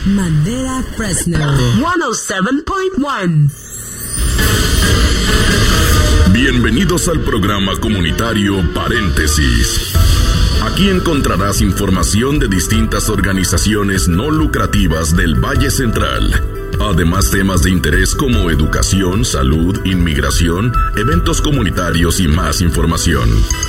Madera Fresno 107.1. Bienvenidos al programa comunitario Paréntesis. Aquí encontrarás información de distintas organizaciones no lucrativas del Valle Central. Además, temas de interés como educación, salud, inmigración, eventos comunitarios y más información.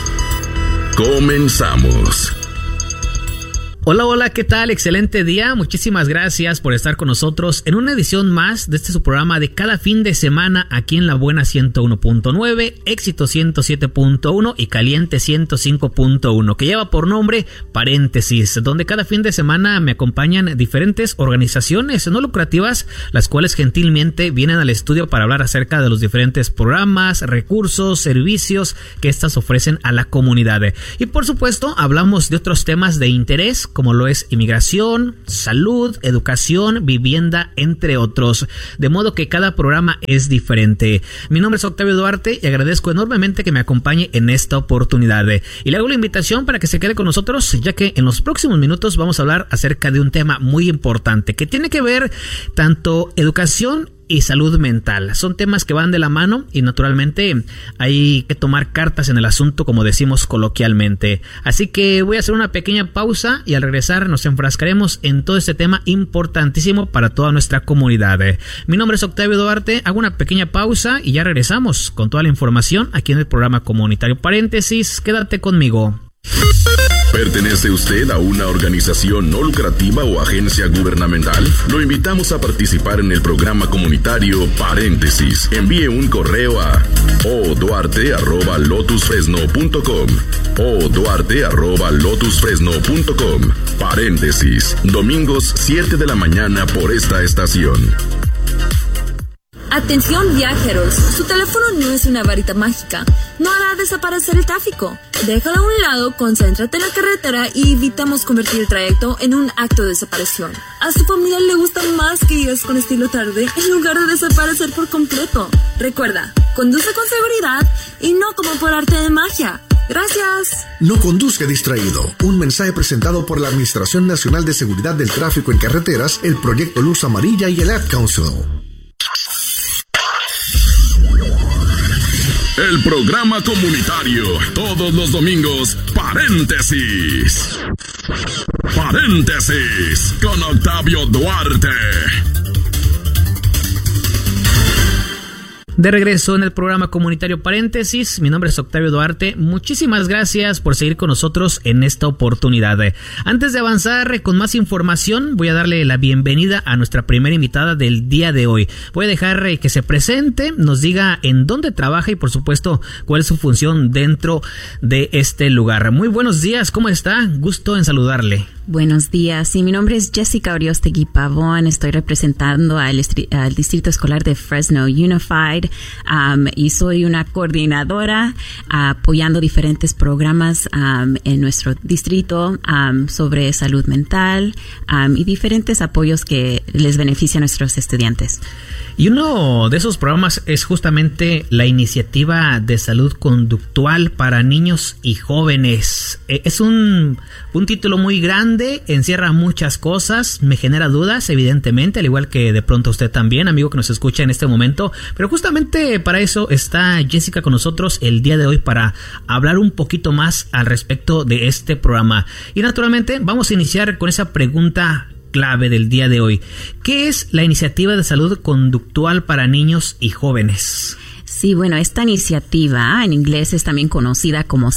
Comenzamos. Hola, ¿qué tal? Excelente día. Muchísimas gracias por estar con nosotros en una edición más de su programa de cada fin de semana aquí en La Buena 101.9, Éxito 107.1 y Caliente 105.1, que lleva por nombre Paréntesis, donde cada fin de semana me acompañan diferentes organizaciones no lucrativas, las cuales gentilmente vienen al estudio para hablar acerca de los diferentes programas, recursos, servicios que estas ofrecen a la comunidad. Y por supuesto, hablamos de otros temas de interés, como lo es inmigración, salud, educación, vivienda, entre otros. De modo que cada programa es diferente. Mi nombre es Octavio Duarte y agradezco enormemente que me acompañe en esta oportunidad. Y le hago la invitación para que se quede con nosotros, ya que en los próximos minutos vamos a hablar acerca de un tema muy importante que tiene que ver tanto educación y salud mental. Son temas que van de la mano y naturalmente hay que tomar cartas en el asunto, como decimos coloquialmente. Así que voy a hacer una pequeña pausa y al regresar nos enfrascaremos en todo este tema importantísimo para toda nuestra comunidad. Mi nombre es Octavio Duarte, hago una pequeña pausa y ya regresamos con toda la información aquí en el programa comunitario Paréntesis. Quédate conmigo. ¿Pertenece usted a una organización no lucrativa o agencia gubernamental? Lo invitamos a participar en el programa comunitario Paréntesis. Envíe un correo a oduarte@lotusfresno.com oduarte@lotusfresno.com. Paréntesis, domingos 7 de la mañana por esta estación. Atención viajeros, su teléfono no es una varita mágica, no hará desaparecer el tráfico. Déjalo a un lado, concéntrate en la carretera y evitamos convertir el trayecto en un acto de desaparición. A su familia le gusta más que llegues con estilo tarde en lugar de desaparecer por completo. Recuerda, conduce con seguridad y no como por arte de magia. Gracias. No conduzca distraído. Un mensaje presentado por la Administración Nacional de Seguridad del Tráfico en Carreteras, el Proyecto Luz Amarilla y el Ad Council. El programa comunitario, todos los domingos, Paréntesis. Paréntesis, con Octavio Duarte. De regreso en el programa comunitario Paréntesis, mi nombre es Octavio Duarte. Muchísimas gracias por seguir con nosotros en esta oportunidad. Antes de avanzar con más información, voy a darle la bienvenida a nuestra primera invitada del día de hoy. Voy a dejar que se presente, nos diga en dónde trabaja y por supuesto cuál es su función dentro de este lugar. Muy buenos días, ¿cómo está? Gusto en saludarle. Buenos días, sí, mi nombre es Jessica Oriostegui Pavón, estoy representando al Distrito Escolar de Fresno Unified y soy una coordinadora apoyando diferentes programas en nuestro distrito sobre salud mental y diferentes apoyos que les benefician a nuestros estudiantes. Y uno de esos programas es justamente la iniciativa de salud conductual para niños y jóvenes. Es un título muy grande, encierra muchas cosas, me genera dudas, evidentemente, al igual que de pronto usted también, amigo que nos escucha en este momento. Pero justamente para eso está Jessica con nosotros el día de hoy para hablar un poquito más al respecto de este programa. Y naturalmente vamos a iniciar con esa pregunta clave del día de hoy. ¿Qué es la iniciativa de salud conductual para niños y jóvenes? Sí, bueno, esta iniciativa en inglés es también conocida como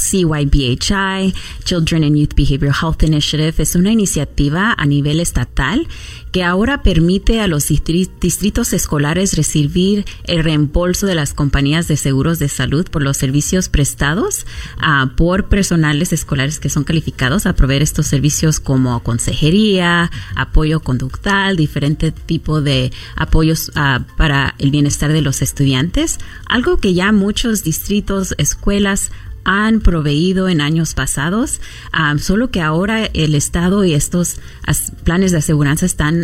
CYBHI, Children and Youth Behavioral Health Initiative. Es una iniciativa a nivel estatal que ahora permite a los distritos escolares recibir el reembolso de las compañías de seguros de salud por los servicios prestados por personales escolares que son calificados a proveer estos servicios como consejería, apoyo conductual, diferente tipo de apoyos para el bienestar de los estudiantes, algo que ya muchos distritos, escuelas han proveído en años pasados, solo que ahora el Estado y estos planes de aseguranza están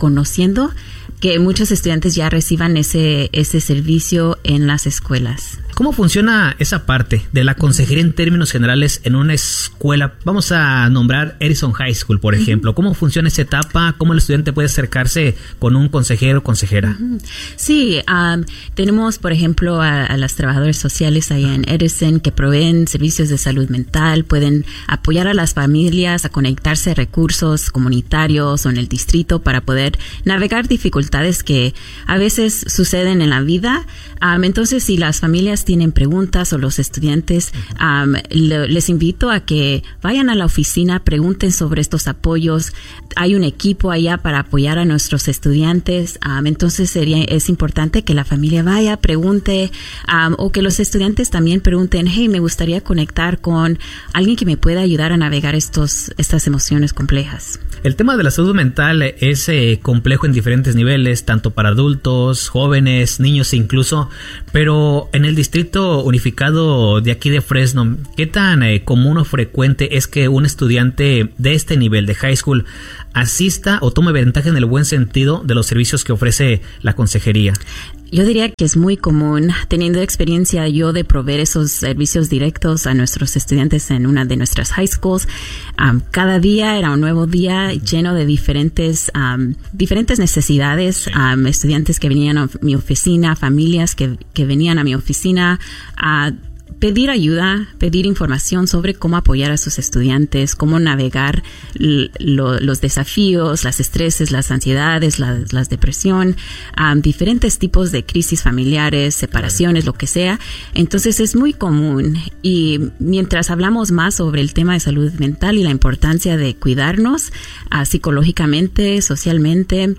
reconociendo que muchos estudiantes ya reciban ese servicio en las escuelas. ¿Cómo funciona esa parte de la consejería en términos generales en una escuela? Vamos a nombrar Edison High School, por ejemplo. ¿Cómo funciona esa etapa? ¿Cómo el estudiante puede acercarse con un consejero o consejera? Sí, tenemos, por ejemplo, a las trabajadoras sociales ahí en Edison que proveen servicios de salud mental, pueden apoyar a las familias a conectarse a recursos comunitarios o en el distrito para poder navegar dificultades que a veces suceden en la vida. Entonces, si las familias tienen preguntas o los estudiantes, les invito a que vayan a la oficina, pregunten sobre estos apoyos. Hay un equipo allá para apoyar a nuestros estudiantes. Entonces, es importante que la familia vaya, pregunte, o que los estudiantes también pregunten, hey, me gustaría conectar con alguien que me pueda ayudar a navegar estas emociones complejas. El tema de la salud mental es complejo en diferentes niveles, tanto para adultos, jóvenes, niños incluso, pero en el Distrito Unificado de aquí de Fresno, ¿qué tan común o frecuente es que un estudiante de este nivel de high school asista o tome ventaja en el buen sentido de los servicios que ofrece la consejería? Yo diría que es muy común, teniendo experiencia yo de proveer esos servicios directos a nuestros estudiantes en una de nuestras high schools. Cada día era un nuevo día lleno de diferentes necesidades. Estudiantes que venían a mi oficina, familias que venían a mi oficina a pedir ayuda, pedir información sobre cómo apoyar a sus estudiantes, cómo navegar los desafíos, las estreses, las ansiedades, las depresión, diferentes tipos de crisis familiares, separaciones, lo que sea. Entonces es muy común, y mientras hablamos más sobre el tema de salud mental y la importancia de cuidarnos psicológicamente, socialmente,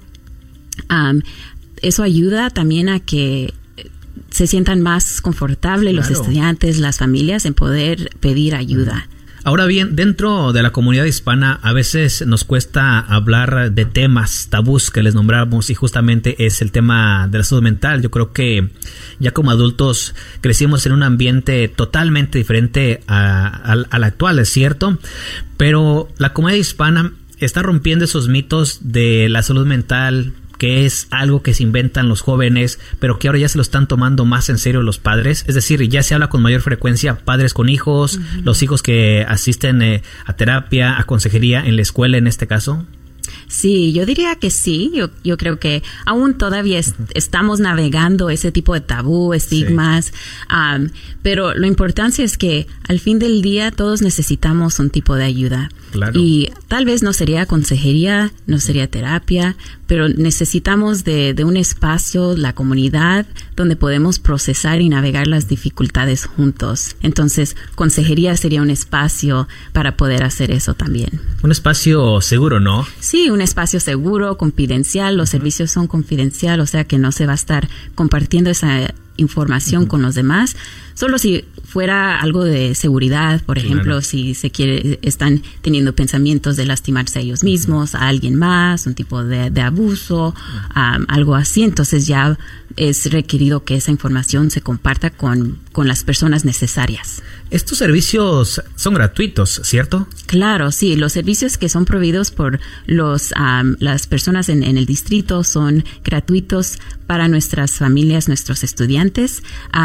eso ayuda también a que se sientan más confortables los estudiantes, las familias, en poder pedir ayuda. Ahora bien, dentro de la comunidad hispana a veces nos cuesta hablar de temas tabús que les nombramos, y justamente es el tema de la salud mental. Yo creo que ya como adultos crecimos en un ambiente totalmente diferente al actual, es cierto, pero la comunidad hispana está rompiendo esos mitos de la salud mental, que es algo que se inventan los jóvenes, pero que ahora ya se lo están tomando más en serio los padres. Es decir, ya se habla con mayor frecuencia padres con hijos, los hijos que asisten a terapia, a consejería en la escuela en este caso. Sí, yo diría que sí. Yo creo que aún todavía estamos navegando ese tipo de tabú, estigmas, pero lo importante es que al fin del día todos necesitamos un tipo de ayuda. Claro. Y tal vez no sería consejería, no sería terapia, pero necesitamos de un espacio, la comunidad, donde podemos procesar y navegar las dificultades juntos. Entonces, consejería sería un espacio para poder hacer eso también. Un espacio seguro, ¿no? Sí, un espacio seguro, confidencial. Los servicios son confidencial, o sea que no se va a estar compartiendo esa información con los demás. Solo si fuera algo de seguridad, por ejemplo, si están teniendo pensamientos de lastimarse a ellos mismos, a alguien más, un tipo de abuso, algo así, entonces ya es requerido que esa información se comparta con las personas necesarias. Estos servicios son gratuitos, ¿cierto? Claro, sí. Los servicios que son proveídos por las personas en el distrito son gratuitos para nuestras familias, nuestros estudiantes,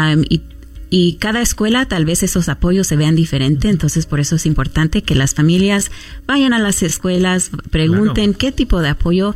y cada escuela tal vez esos apoyos se vean diferente, entonces por eso es importante que las familias vayan a las escuelas, pregunten qué tipo de apoyo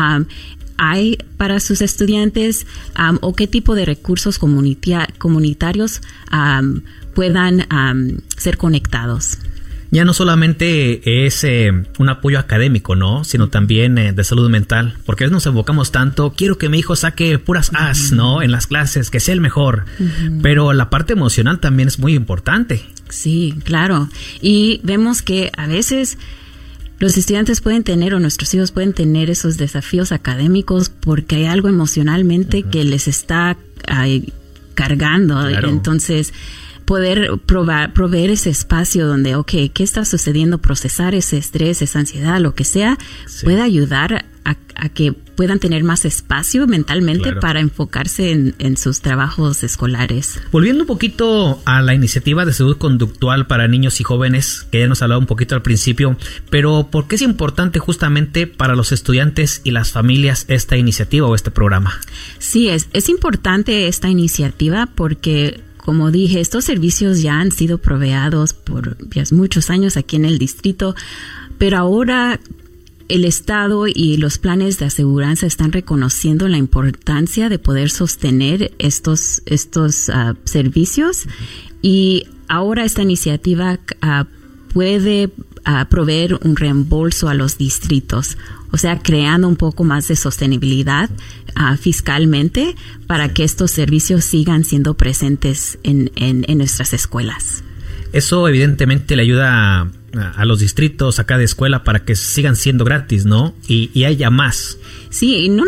hay para sus estudiantes, o qué tipo de recursos comunitarios puedan ser conectados. Ya no solamente es un apoyo académico, ¿no? Sino también de salud mental. Porque a veces nos enfocamos tanto, quiero que mi hijo saque puras A's, ¿no? En las clases, que sea el mejor. Pero la parte emocional también es muy importante. Sí, claro. Y vemos que a veces los estudiantes pueden tener, o nuestros hijos pueden tener, esos desafíos académicos porque hay algo emocionalmente que les está cargando. Claro. Entonces, poder proveer ese espacio donde, ¿qué está sucediendo? Procesar ese estrés, esa ansiedad, lo que sea, puede ayudar a que puedan tener más espacio mentalmente para enfocarse en sus trabajos escolares. Volviendo un poquito a la iniciativa de salud conductual para niños y jóvenes, que ya nos hablaba un poquito al principio, pero ¿por qué es importante justamente para los estudiantes y las familias esta iniciativa o este programa? Sí, es importante esta iniciativa porque como dije, estos servicios ya han sido proveedos por ya muchos años aquí en el distrito, pero ahora el Estado y los planes de aseguranza están reconociendo la importancia de poder sostener estos servicios, y ahora esta iniciativa puede proveer un reembolso a los distritos, o sea, creando un poco más de sostenibilidad fiscalmente para que estos servicios sigan siendo presentes en nuestras escuelas. Eso evidentemente le ayuda a los distritos, a cada escuela, para que sigan siendo gratis, ¿no? Y haya más. Sí, no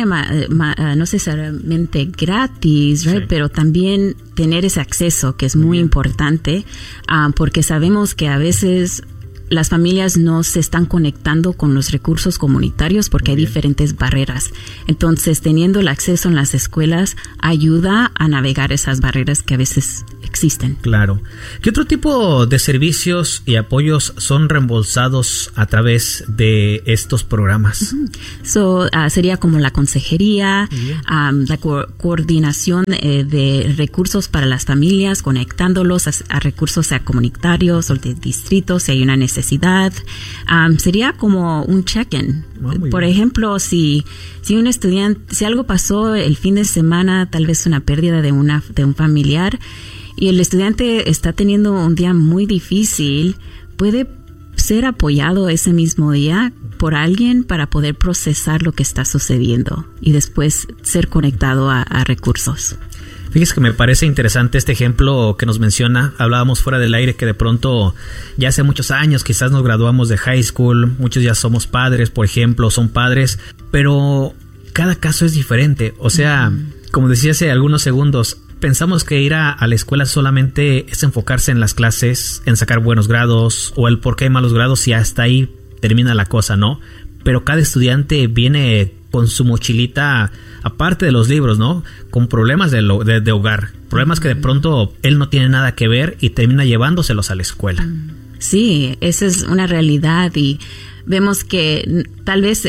necesariamente gratis, right? Sí. Pero también tener ese acceso, que es muy importante, porque sabemos que a veces las familias no se están conectando con los recursos comunitarios porque hay diferentes barreras. Entonces, teniendo el acceso en las escuelas ayuda a navegar esas barreras que a veces existen. Claro. ¿Qué otro tipo de servicios y apoyos son reembolsados a través de estos programas? Sería como la consejería, la coordinación de recursos para las familias, conectándolos a recursos comunitarios o de distritos si hay una necesidad. Sería como un check-in. Por ejemplo, si un estudiante, si algo pasó el fin de semana, tal vez una pérdida de un familiar, y el estudiante está teniendo un día muy difícil, puede ser apoyado ese mismo día por alguien para poder procesar lo que está sucediendo y después ser conectado a recursos. Fíjese que me parece interesante este ejemplo que nos menciona. Hablábamos fuera del aire que de pronto ya hace muchos años quizás nos graduamos de high school, muchos ya somos padres, por ejemplo, son padres, pero cada caso es diferente. O sea, como decía hace algunos segundos, pensamos que ir a la escuela solamente es enfocarse en las clases, en sacar buenos grados o el por qué hay malos grados y hasta ahí termina la cosa, ¿no? Pero cada estudiante viene con su mochilita, aparte de los libros, ¿no? Con problemas de hogar, problemas que de pronto él no tiene nada que ver y termina llevándoselos a la escuela. Sí, esa es una realidad y vemos que tal vez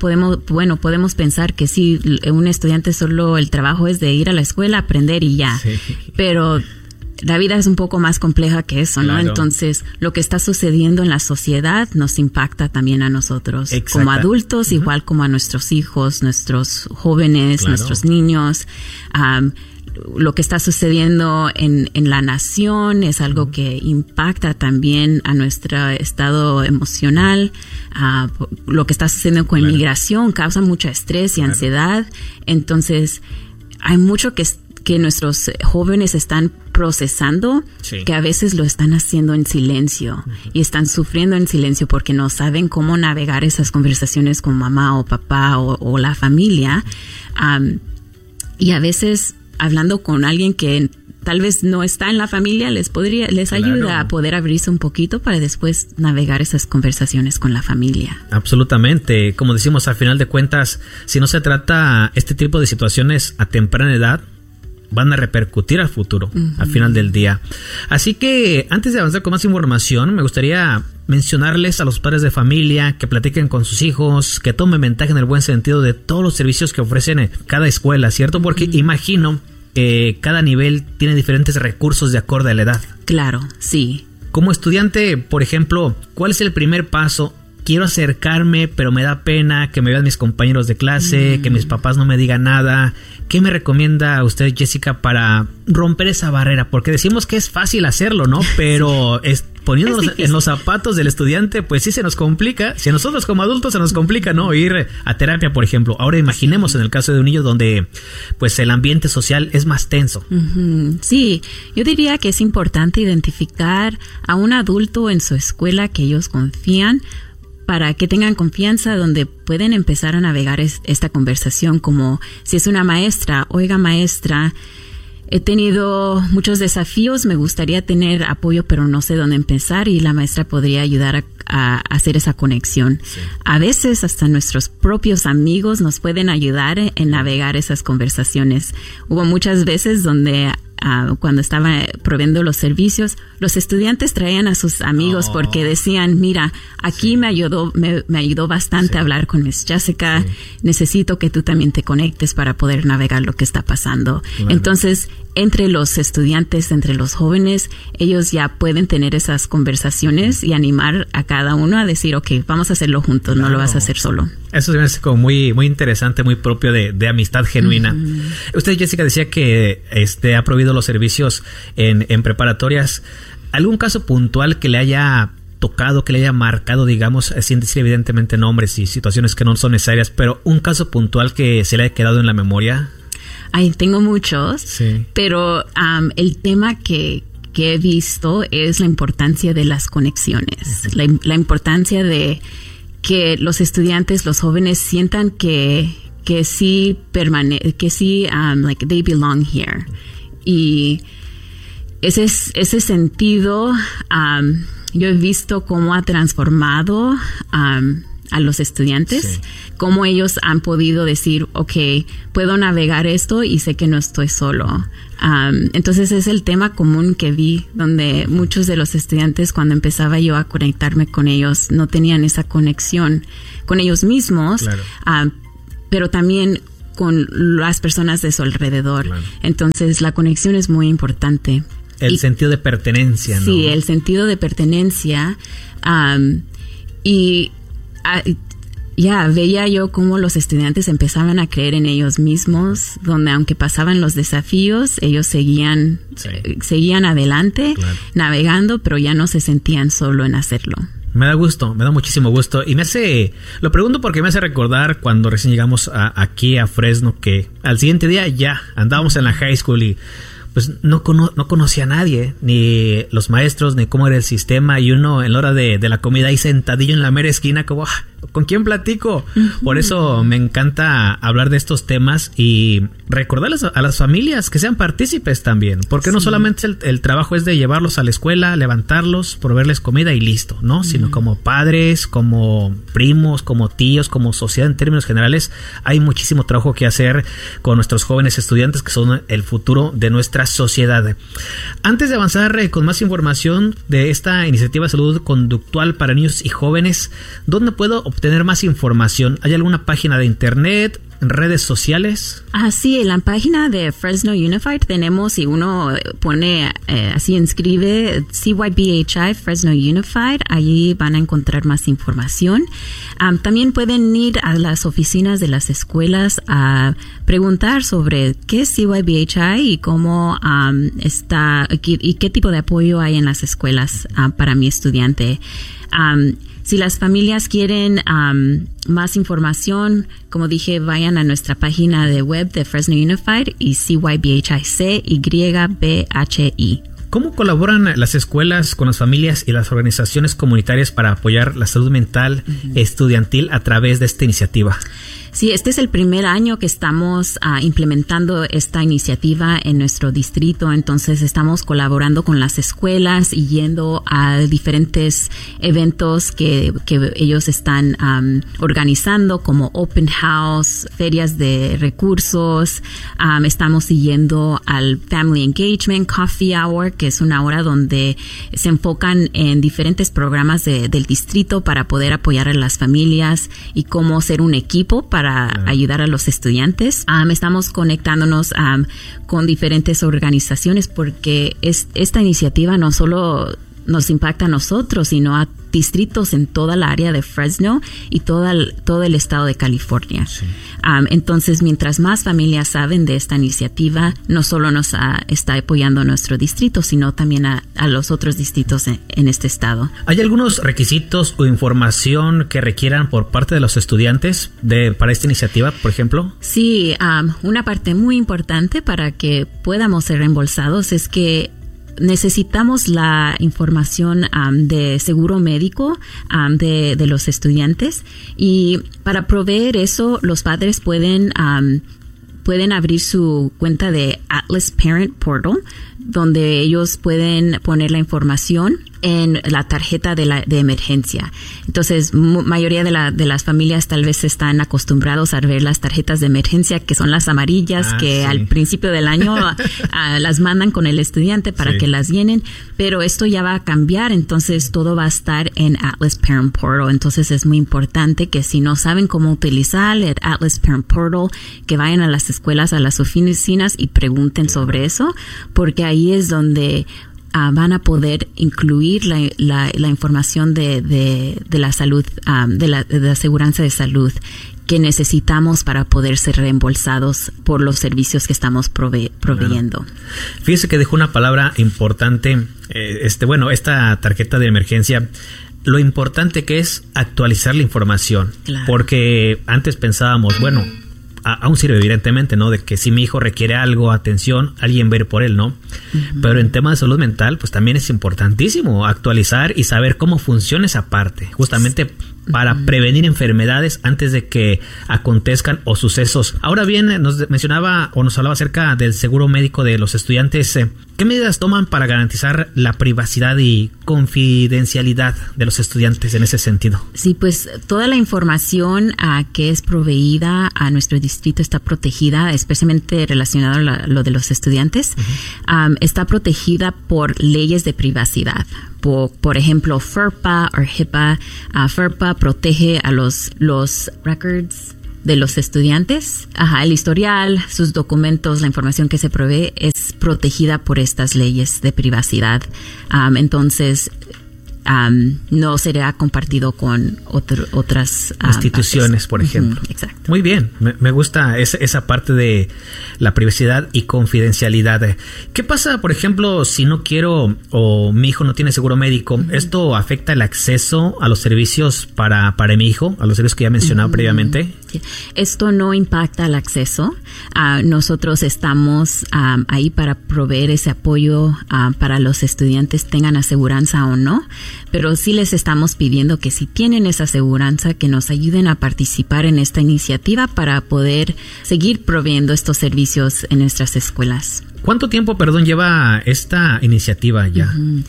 podemos pensar que sí, un estudiante solo el trabajo es de ir a la escuela, aprender y ya. Sí. Pero la vida es un poco más compleja que eso, ¿no? Claro. Entonces, lo que está sucediendo en la sociedad nos impacta también a nosotros. Como adultos, igual como a nuestros hijos, nuestros jóvenes, nuestros niños. Lo que está sucediendo en la nación es algo que impacta también a nuestro estado emocional. Lo que está sucediendo con inmigración causa mucho estrés y ansiedad. Entonces, hay mucho que nuestros jóvenes están procesando, que a veces lo están haciendo en silencio y están sufriendo en silencio porque no saben cómo navegar esas conversaciones con mamá o papá o la familia. Y a veces hablando con alguien que tal vez no está en la familia les ayuda a poder abrirse un poquito para después navegar esas conversaciones con la familia. Absolutamente. Como decimos, al final de cuentas, si no se trata este tipo de situaciones a temprana edad, van a repercutir al futuro, al final del día. Así que antes de avanzar con más información, me gustaría mencionarles a los padres de familia que platiquen con sus hijos, que tomen ventaja en el buen sentido de todos los servicios que ofrecen cada escuela, ¿cierto? Porque imagino que cada nivel tiene diferentes recursos de acuerdo a la edad. Claro, sí. Como estudiante, por ejemplo, ¿cuál es el primer paso? Quiero acercarme, pero me da pena que me vean mis compañeros de clase, que mis papás no me digan nada. ¿Qué me recomienda a usted, Jessica, para romper esa barrera? Porque decimos que es fácil hacerlo, ¿no? Pero poniéndonos en los zapatos del estudiante, pues sí se nos complica. Si a nosotros como adultos se nos complica, ¿no? Ir a terapia, por ejemplo. Ahora imaginemos en el caso de un niño donde pues el ambiente social es más tenso. Sí, yo diría que es importante identificar a un adulto en su escuela que ellos confían, para que tengan confianza, donde pueden empezar a navegar esta conversación, como si es una maestra. Oiga, maestra, he tenido muchos desafíos, me gustaría tener apoyo, pero no sé dónde empezar, y la maestra podría ayudar a hacer esa conexión. Sí. A veces hasta nuestros propios amigos nos pueden ayudar en navegar esas conversaciones. Hubo muchas veces donde cuando estaba proveyendo los servicios, los estudiantes traían a sus amigos porque decían, mira, aquí me ayudó bastante a hablar con Miss Jessica, necesito que tú también te conectes para poder navegar lo que está pasando. Claro. Entonces, entre los estudiantes, entre los jóvenes, ellos ya pueden tener esas conversaciones y animar a cada uno a decir, ok, vamos a hacerlo juntos, no lo vas a hacer solo. Eso me hace como muy, muy interesante, muy propio de amistad genuina. Usted, Jessica, decía que ha prohibido los servicios en preparatorias. ¿Algún caso puntual que le haya tocado, que le haya marcado, digamos, sin decir evidentemente nombres y situaciones que no son necesarias, pero un caso puntual que se le haya quedado en la memoria? Ay, tengo muchos, pero el tema que he visto es la importancia de las conexiones, la importancia de que los estudiantes, los jóvenes sientan que sí like they belong here. Y ese sentido, yo he visto cómo ha transformado a los estudiantes, cómo ellos han podido decir, ok, puedo navegar esto y sé que no estoy solo. Entonces es el tema común que vi, donde muchos de los estudiantes, cuando empezaba yo a conectarme con ellos, no tenían esa conexión con ellos mismos, pero también con las personas de su alrededor. Claro. Entonces la conexión es muy importante. El sentido de pertenencia, ¿no? Sí, el sentido de pertenencia. Veía yo cómo los estudiantes empezaban a creer en ellos mismos, donde aunque pasaban los desafíos, ellos seguían adelante, navegando, pero ya no se sentían solo en hacerlo. Me da gusto, me da muchísimo gusto. Y lo pregunto porque me hace recordar cuando recién llegamos aquí a Fresno, que al siguiente día ya andábamos en la high school y pues no conocía a nadie, ni los maestros, ni cómo era el sistema, y uno en la hora de la comida ahí sentadillo en la mera esquina como, ¿con quién platico? Por eso me encanta hablar de estos temas y recordarles a las familias que sean partícipes también, porque no solamente el trabajo es de llevarlos a la escuela, levantarlos, proveerles comida y listo, ¿no? Sino como padres, como primos, como tíos, como sociedad en términos generales, hay muchísimo trabajo que hacer con nuestros jóvenes estudiantes que son el futuro de nuestra sociedad. Antes de avanzar con más información de esta iniciativa de salud conductual para niños y jóvenes, ¿dónde puedo obtener más información? ¿Hay alguna página de internet, redes sociales? Sí, en la página de Fresno Unified tenemos, si uno pone inscribe CYBHI Fresno Unified, allí van a encontrar más información. También pueden ir a las oficinas de las escuelas a preguntar sobre qué es CYBHI y cómo está y qué tipo de apoyo hay en las escuelas para mi estudiante. Si las familias quieren más información, como dije, vayan a nuestra página de web de Fresno Unified y CYBHI. ¿Cómo colaboran las escuelas con las familias y las organizaciones comunitarias para apoyar la salud mental estudiantil a través de esta iniciativa? Sí, este es el primer año que estamos implementando esta iniciativa en nuestro distrito, entonces estamos colaborando con las escuelas y yendo a diferentes eventos que ellos están organizando, como Open House, ferias de recursos. Estamos siguiendo al Family Engagement Coffee Hour, que es una hora donde se enfocan en diferentes programas del distrito para poder apoyar a las familias y cómo ser un equipo para ayudar a los estudiantes. Estamos conectándonos con diferentes organizaciones porque esta iniciativa no solo nos impacta a nosotros, sino a distritos en toda la área de Fresno y todo el estado de California. Sí. Entonces, mientras más familias saben de esta iniciativa, no solo nos está apoyando a nuestro distrito, sino también a los otros distritos en este estado. ¿Hay algunos requisitos o información que requieran por parte de los estudiantes para esta iniciativa, por ejemplo? Sí, una parte muy importante para que podamos ser reembolsados es que necesitamos la información de seguro médico de los estudiantes, y para proveer eso los padres pueden abrir su cuenta de Atlas Parent Portal, donde ellos pueden poner la información en la tarjeta de emergencia. Entonces, mayoría de las familias tal vez están acostumbrados a ver las tarjetas de emergencia, que son las amarillas, que al principio del año las mandan con el estudiante para que las llenen, pero esto ya va a cambiar, entonces todo va a estar en Atlas Parent Portal. Entonces es muy importante que si no saben cómo utilizar el Atlas Parent Portal, que vayan a las escuelas, a las oficinas y pregunten sobre eso, porque ahí es donde van a poder incluir la información de la salud, de la aseguranza de salud que necesitamos para poder ser reembolsados por los servicios que estamos proveyendo. Claro. Fíjese que dejó una palabra importante, esta tarjeta de emergencia. Lo importante que es actualizar la información, claro. Porque antes pensábamos, bueno, aún sirve evidentemente, ¿no? De que si mi hijo requiere algo, atención, alguien va a ir por él, ¿no? Uh-huh. Pero en temas de salud mental, pues también es importantísimo actualizar y saber cómo funciona esa parte, justamente para prevenir enfermedades antes de que acontezcan o sucesos. Ahora bien, nos mencionaba o nos hablaba acerca del seguro médico de los estudiantes. ¿Qué medidas toman para garantizar la privacidad y confidencialidad de los estudiantes en ese sentido? Sí, pues toda la información que es proveída a nuestro distrito está protegida, especialmente relacionado a lo de los estudiantes. Uh-huh. Está protegida por leyes de privacidad. Por ejemplo, FERPA o HIPAA. FERPA protege a los records de los estudiantes. El historial, sus documentos, la información que se provee es protegida por estas leyes de privacidad. Entonces, no será compartido con otras instituciones, por ejemplo. Exacto. Muy bien, me gusta esa parte de la privacidad y confidencialidad. ¿Qué pasa, por ejemplo, si no quiero o mi hijo no tiene seguro médico? ¿Esto afecta el acceso a los servicios para mi hijo, a los servicios que ya mencionaba previamente? Esto no impacta el acceso. Nosotros estamos ahí para proveer ese apoyo para los estudiantes, tengan aseguranza o no, pero sí les estamos pidiendo que si tienen esa aseguranza, que nos ayuden a participar en esta iniciativa para poder seguir proveyendo estos servicios en nuestras escuelas. ¿Cuánto tiempo, lleva esta iniciativa ya? Uh-huh.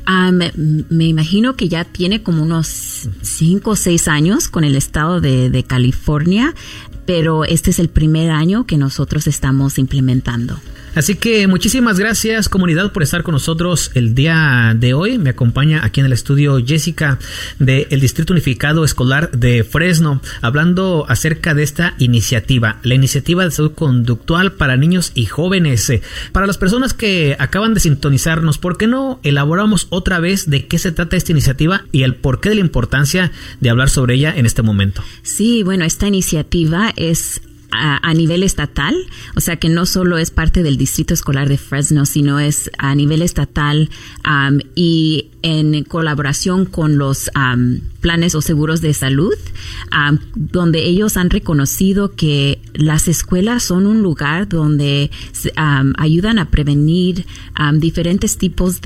Me imagino que ya tiene como unos 5 o 6 años con el estado de California, pero este es el primer año que nosotros estamos implementando. Así que muchísimas gracias, comunidad, por estar con nosotros el día de hoy. Me acompaña aquí en el estudio Jessica del Distrito Unificado Escolar de Fresno, hablando acerca de esta iniciativa, la iniciativa de salud conductual para niños y jóvenes. Para las personas que acaban de sintonizarnos, ¿por qué no elaboramos otra vez de qué se trata esta iniciativa y el porqué de la importancia de hablar sobre ella en este momento? Sí, bueno, esta iniciativa es a nivel estatal, o sea que no solo es parte del Distrito Escolar de Fresno, sino es a nivel estatal y en colaboración con los planes o seguros de salud, donde ellos han reconocido que las escuelas son un lugar donde ayudan a prevenir diferentes tipos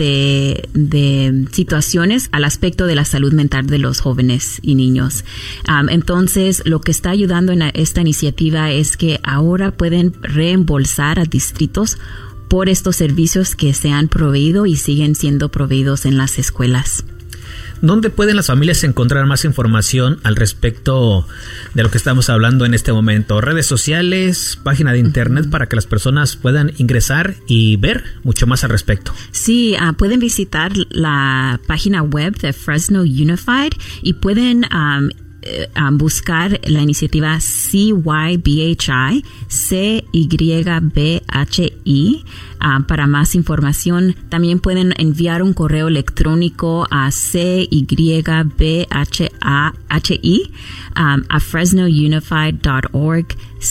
de situaciones al aspecto de la salud mental de los jóvenes y niños. Entonces, lo que está ayudando en esta iniciativa es que ahora pueden reembolsar a distritos por estos servicios que se han proveído y siguen siendo proveídos en las escuelas. ¿Dónde pueden las familias encontrar más información al respecto de lo que estamos hablando en este momento? ¿Redes sociales, página de internet para que las personas puedan ingresar y ver mucho más al respecto? Sí, pueden visitar la página web de Fresno Unified y pueden buscar la iniciativa CYBHI, CYBHI, para más información. También pueden enviar un correo electrónico a CYBHI a fresnounified.org,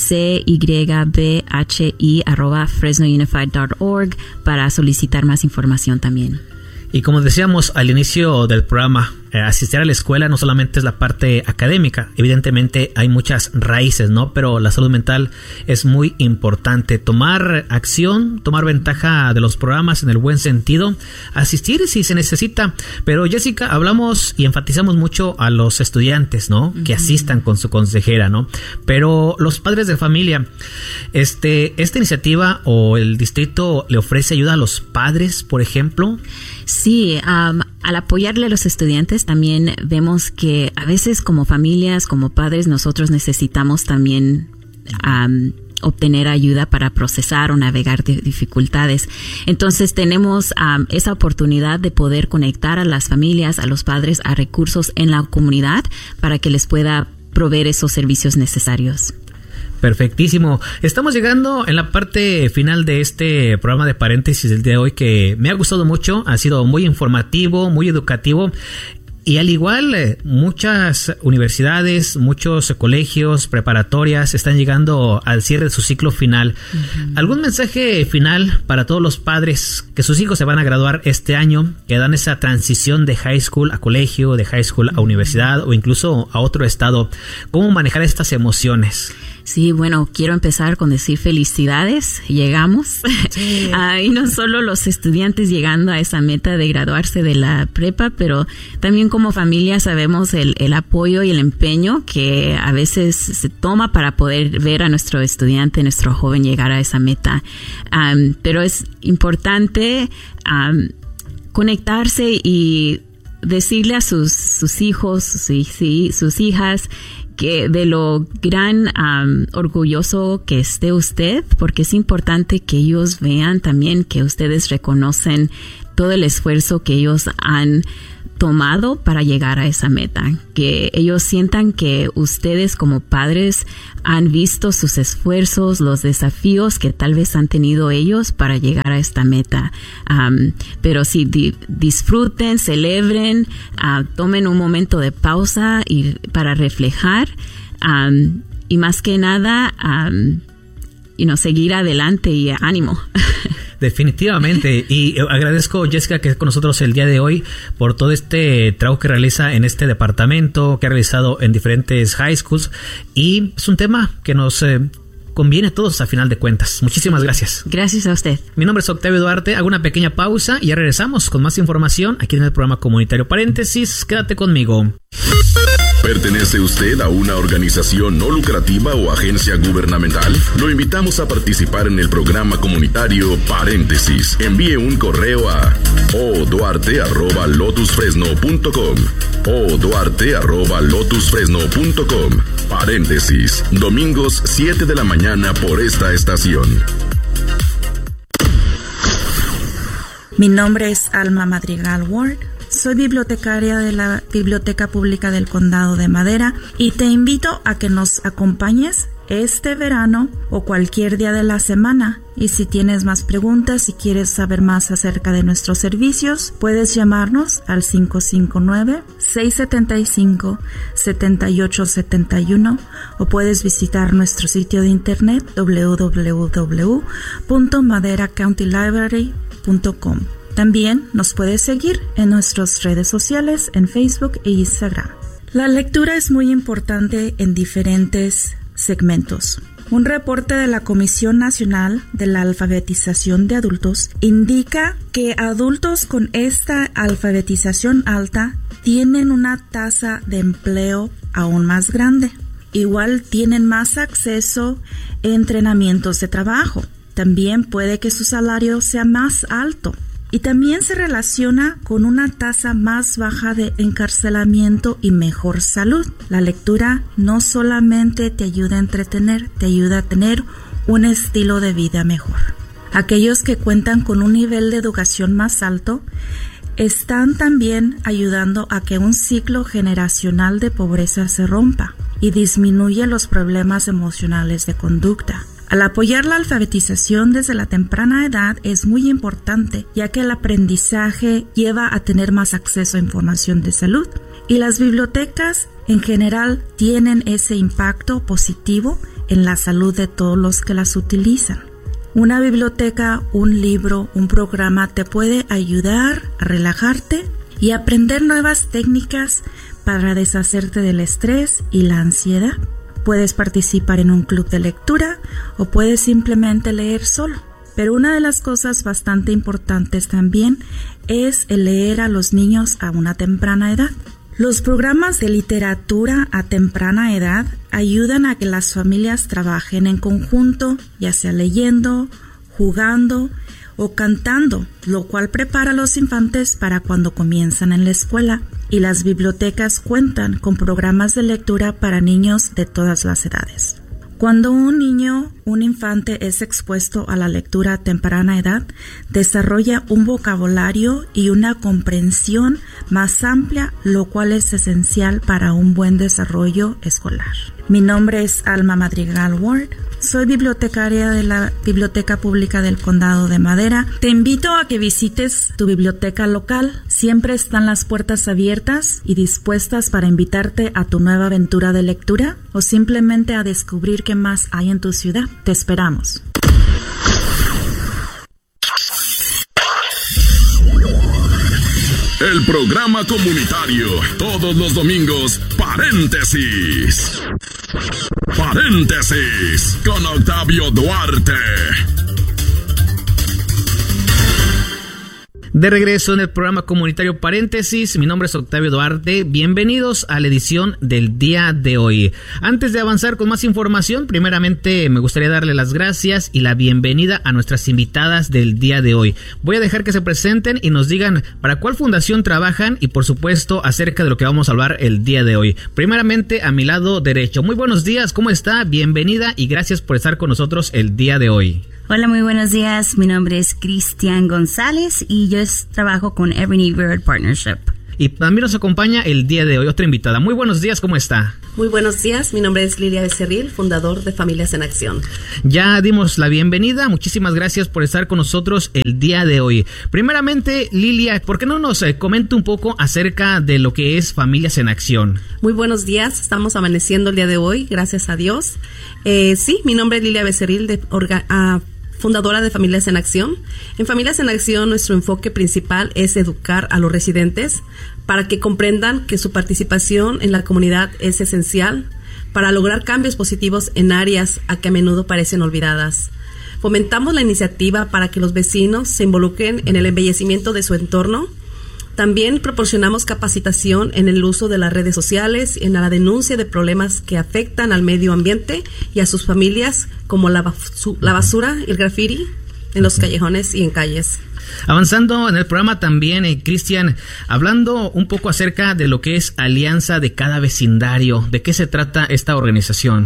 CYBHI@fresnounified.org, para solicitar más información también. Y como decíamos al inicio del programa, asistir a la escuela no solamente es la parte académica, evidentemente hay muchas raíces, ¿no? Pero la salud mental es muy importante. Tomar acción, tomar ventaja de los programas en el buen sentido, asistir si se necesita. Pero Jessica, hablamos y enfatizamos mucho a los estudiantes, ¿no? Que asistan con su consejera, ¿no? Pero los padres de familia, esta iniciativa o el distrito le ofrece ayuda a los padres, por ejemplo. Sí, al apoyarle a los estudiantes también vemos que a veces como familias, como padres, nosotros necesitamos también obtener ayuda para procesar o navegar dificultades. Entonces tenemos esa oportunidad de poder conectar a las familias, a los padres, a recursos en la comunidad para que les pueda proveer esos servicios necesarios. Perfectísimo. Estamos llegando en la parte final de este programa de paréntesis del día de hoy, que me ha gustado mucho, ha sido muy informativo, muy educativo. Y al igual, muchas universidades, muchos colegios, preparatorias están llegando al cierre de su ciclo final. Uh-huh. ¿Algún mensaje final para todos los padres que sus hijos se van a graduar este año, que dan esa transición de high school a colegio, de high school a universidad o incluso a otro estado? ¿Cómo manejar estas emociones? Sí, bueno, quiero empezar con decir felicidades, llegamos. Sí. Y no solo los estudiantes llegando a esa meta de graduarse de la prepa, pero también como familia sabemos el apoyo y el empeño que a veces se toma para poder ver a nuestro estudiante, nuestro joven llegar a esa meta. Pero es importante conectarse y decirle a sus hijos, sus hijas, que de lo gran orgulloso que esté usted, porque es importante que ellos vean también que ustedes reconocen todo el esfuerzo que ellos han tomado para llegar a esa meta, que ellos sientan que ustedes como padres han visto sus esfuerzos, los desafíos que tal vez han tenido ellos para llegar a esta meta. Pero sí, disfruten, celebren, tomen un momento de pausa para reflejar y más que nada, seguir adelante y ánimo. Definitivamente, y agradezco, Jessica, que esté con nosotros el día de hoy por todo este trabajo que realiza en este departamento, que ha realizado en diferentes high schools, y es un tema que nos conviene a todos a final de cuentas. Muchísimas gracias. Gracias a usted. Mi nombre es Octavio Duarte, hago una pequeña pausa y ya regresamos con más información aquí en el programa comunitario Paréntesis. Quédate conmigo. ¿Pertenece usted a una organización no lucrativa o agencia gubernamental? Lo invitamos a participar en el programa comunitario Paréntesis. Envíe un correo a oduarte@lotusfresno.com oduarte@lotusfresno.com. Paréntesis, domingos 7 de la mañana por esta estación. Mi nombre es Alma Madrigal Ward. Soy bibliotecaria de la Biblioteca Pública del Condado de Madera y te invito a que nos acompañes este verano o cualquier día de la semana. Y si tienes más preguntas y quieres saber más acerca de nuestros servicios, puedes llamarnos al 559-675-7871 o puedes visitar nuestro sitio de internet www.maderacountylibrary.com. También nos puedes seguir en nuestras redes sociales en Facebook e Instagram. La lectura es muy importante en diferentes segmentos. Un reporte de la Comisión Nacional de la Alfabetización de Adultos indica que adultos con esta alfabetización alta tienen una tasa de empleo aún más grande. Igual tienen más acceso a entrenamientos de trabajo. También puede que su salario sea más alto. Y también se relaciona con una tasa más baja de encarcelamiento y mejor salud. La lectura no solamente te ayuda a entretener, te ayuda a tener un estilo de vida mejor. Aquellos que cuentan con un nivel de educación más alto están también ayudando a que un ciclo generacional de pobreza se rompa y disminuye los problemas emocionales de conducta. Al apoyar la alfabetización desde la temprana edad es muy importante, ya que el aprendizaje lleva a tener más acceso a información de salud y las bibliotecas en general tienen ese impacto positivo en la salud de todos los que las utilizan. Una biblioteca, un libro, un programa te puede ayudar a relajarte y aprender nuevas técnicas para deshacerte del estrés y la ansiedad. Puedes participar en un club de lectura o puedes simplemente leer solo. Pero una de las cosas bastante importantes también es el leer a los niños a una temprana edad. Los programas de literatura a temprana edad ayudan a que las familias trabajen en conjunto, ya sea leyendo, jugando o cantando, lo cual prepara a los infantes para cuando comienzan en la escuela. Y las bibliotecas cuentan con programas de lectura para niños de todas las edades. Cuando un infante es expuesto a la lectura a temprana edad, desarrolla un vocabulario y una comprensión más amplia, lo cual es esencial para un buen desarrollo escolar. Mi nombre es Alma Madrigal Ward. Soy bibliotecaria de la Biblioteca Pública del Condado de Madera. Te invito a que visites tu biblioteca local. Siempre están las puertas abiertas y dispuestas para invitarte a tu nueva aventura de lectura o simplemente a descubrir qué más hay en tu ciudad. Te esperamos. El programa comunitario, todos los domingos, Paréntesis. Paréntesis, con Octavio Duarte. De regreso en el programa comunitario Paréntesis, mi nombre es Octavio Duarte, bienvenidos a la edición del día de hoy. Antes de avanzar con más información, primeramente me gustaría darle las gracias y la bienvenida a nuestras invitadas del día de hoy. Voy a dejar que se presenten y nos digan para cuál fundación trabajan y por supuesto acerca de lo que vamos a hablar el día de hoy. Primeramente a mi lado derecho, muy buenos días, ¿cómo está? Bienvenida y gracias por estar con nosotros el día de hoy. Hola, muy buenos días. Mi nombre es Cristian González y yo trabajo con Every Neighborhood Partnership. Y también nos acompaña el día de hoy otra invitada. Muy buenos días, ¿cómo está? Muy buenos días, mi nombre es Lilia Becerril, fundador de Familias en Acción. Ya dimos la bienvenida, muchísimas gracias por estar con nosotros el día de hoy. Primeramente, Lilia, ¿por qué no nos comenta un poco acerca de lo que es Familias en Acción? Muy buenos días, estamos amaneciendo el día de hoy, gracias a Dios. Sí, mi nombre es Lilia Becerril, fundadora de Familias en Acción. En Familias en Acción, nuestro enfoque principal es educar a los residentes para que comprendan que su participación en la comunidad es esencial para lograr cambios positivos en áreas a que a menudo parecen olvidadas. Fomentamos la iniciativa para que los vecinos se involucren en el embellecimiento de su entorno. También proporcionamos capacitación en el uso de las redes sociales, en la denuncia de problemas que afectan al medio ambiente y a sus familias, como la basura y el graffiti en los callejones y en calles. Avanzando en el programa también, Cristian, hablando un poco acerca de lo que es Alianza de Cada Vecindario, ¿de qué se trata esta organización?